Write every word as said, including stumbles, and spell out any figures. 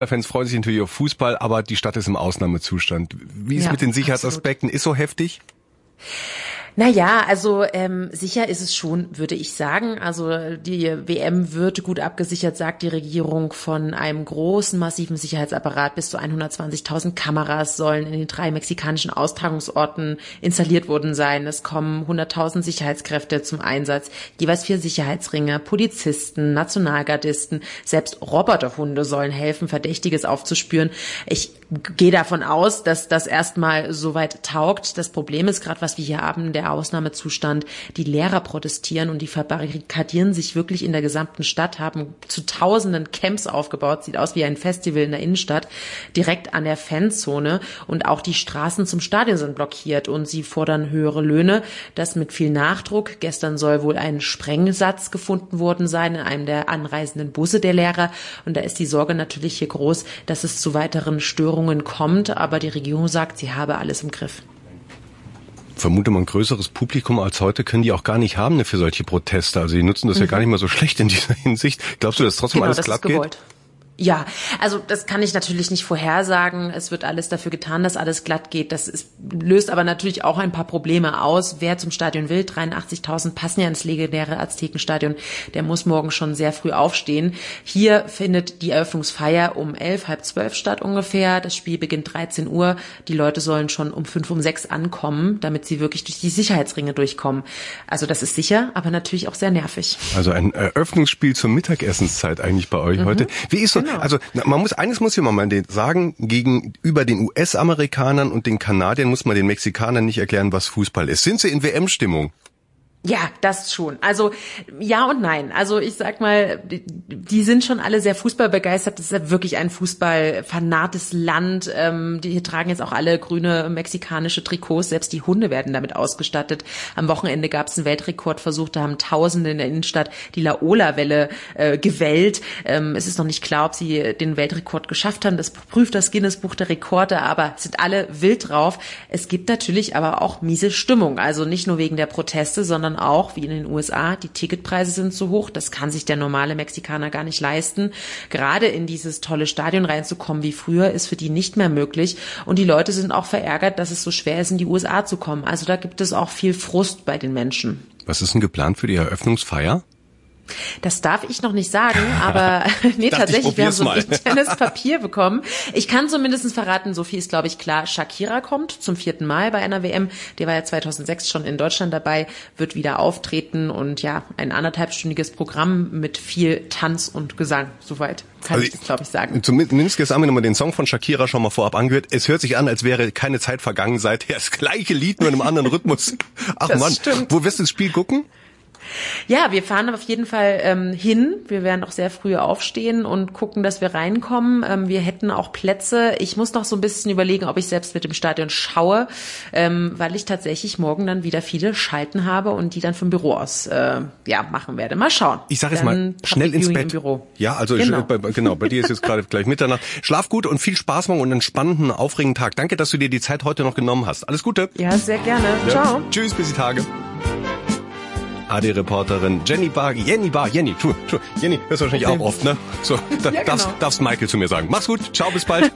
Fans freuen sich natürlich auf Fußball, aber die Stadt ist im Ausnahmezustand. Wie ist Ja, mit den Sicherheitsaspekten? absolut. Ist so heftig? Naja, also ähm, sicher ist es schon, würde ich sagen. Also die W M wird gut abgesichert, sagt die Regierung, von einem großen, massiven Sicherheitsapparat. Bis zu hundertzwanzigtausend Kameras sollen in den drei mexikanischen Austragungsorten installiert worden sein. Es kommen hunderttausend Sicherheitskräfte zum Einsatz, jeweils vier Sicherheitsringe, Polizisten, Nationalgardisten, selbst Roboterhunde sollen helfen, Verdächtiges aufzuspüren. Ich gehe davon aus, dass das erstmal soweit taugt. Das Problem ist gerade, was wir hier haben, der Ausnahmezustand. Die Lehrer protestieren und die verbarrikadieren sich wirklich in der gesamten Stadt, haben zu Tausenden Camps aufgebaut. Sieht aus wie ein Festival in der Innenstadt, direkt an der Fanzone. Und auch die Straßen zum Stadion sind blockiert und sie fordern höhere Löhne. Das mit viel Nachdruck. Gestern soll wohl ein Sprengsatz gefunden worden sein in einem der anreisenden Busse der Lehrer. Und da ist die Sorge natürlich hier groß, dass es zu weiteren Störungen kommt, aber die Regierung sagt, sie habe alles im Griff. Vermute mal, ein größeres Publikum als heute können die auch gar nicht haben für solche Proteste. Also die nutzen das mhm. ja gar nicht mal so schlecht in dieser Hinsicht. Glaubst du, dass trotzdem genau, alles das glatt ist gewollt. geht? Ja, also das kann ich natürlich nicht vorhersagen. Es wird alles dafür getan, dass alles glatt geht. Das ist, löst aber natürlich auch ein paar Probleme aus. Wer zum Stadion will, dreiundachtzigtausend passen ja ins legendäre Aztekenstadion, der muss morgen schon sehr früh aufstehen. Hier findet die Eröffnungsfeier um elf, halb zwölf statt ungefähr. Das Spiel beginnt dreizehn Uhr. Die Leute sollen schon um fünf, um sechs ankommen, damit sie wirklich durch die Sicherheitsringe durchkommen. Also das ist sicher, aber natürlich auch sehr nervig. Also ein Eröffnungsspiel zur Mittagessenszeit eigentlich bei euch mhm. heute. Wie ist so? Genau. Also man muss eines muss ich mal sagen, gegenüber den U S-Amerikanern und den Kanadiern muss man den Mexikanern nicht erklären, was Fußball ist. Sind sie in W M-Stimmung? Ja, das schon. Also ja und nein. Also ich sag mal, die, die sind schon alle sehr fußballbegeistert. Das ist ja wirklich ein fußballfanates Land. Ähm, die hier tragen jetzt auch alle grüne mexikanische Trikots. Selbst die Hunde werden damit ausgestattet. Am Wochenende gab es einen Weltrekordversuch. Da haben Tausende in der Innenstadt die Laola-Welle äh, gewellt. Ähm, es ist noch nicht klar, ob sie den Weltrekord geschafft haben. Das prüft das Guinness-Buch der Rekorde. Aber sind alle wild drauf. Es gibt natürlich aber auch miese Stimmung. Also nicht nur wegen der Proteste, sondern auch, wie in den U S A, die Ticketpreise sind zu hoch. Das kann sich der normale Mexikaner gar nicht leisten. Gerade in dieses tolle Stadion reinzukommen wie früher ist für die nicht mehr möglich. Und die Leute sind auch verärgert, dass es so schwer ist, in die U S A zu kommen. Also da gibt es auch viel Frust bei den Menschen. Was ist denn geplant für die Eröffnungsfeier? Das darf ich noch nicht sagen, aber nee, tatsächlich, wir haben so ein internes Papier bekommen. Ich kann zumindest verraten, so viel ist, glaube ich, klar, Shakira kommt zum vierten Mal bei einer W M. Der war ja zweitausendsechs schon in Deutschland dabei, wird wieder auftreten und ja, ein anderthalbstündiges Programm mit viel Tanz und Gesang. Soweit kann also ich das, glaube ich, sagen. Zumindest jetzt haben wir nochmal den Song von Shakira schon mal vorab angehört. Es hört sich an, als wäre keine Zeit vergangen seither. Das gleiche Lied, nur in einem anderen Rhythmus. Ach das Mann, stimmt. Wo wirst du das Spiel gucken? Ja, wir fahren auf jeden Fall ähm, hin. Wir werden auch sehr früh aufstehen und gucken, dass wir reinkommen. Ähm, wir hätten auch Plätze. Ich muss noch so ein bisschen überlegen, ob ich selbst mit dem Stadion schaue, ähm, weil ich tatsächlich morgen dann wieder viele Schalten habe und die dann vom Büro aus äh, ja machen werde. Mal schauen. Ich sage jetzt mal, schnell ins Bett. Im Büro. Ja, also genau. Ich, bei, genau, bei dir ist jetzt gerade gleich Mitternacht. Schlaf gut und viel Spaß morgen und einen spannenden, aufregenden Tag. Danke, dass du dir die Zeit heute noch genommen hast. Alles Gute. Ja, sehr gerne. Ja. Ciao. Tschüss, bis die Tage. A D-Reporterin Jenny Bar, Jenny Bar, Jenny, tu, tu, Jenny, hörst du wahrscheinlich auch oft, ne? So, da, ja, genau. darfst, darfst Michael zu mir sagen. Mach's gut, ciao, bis bald.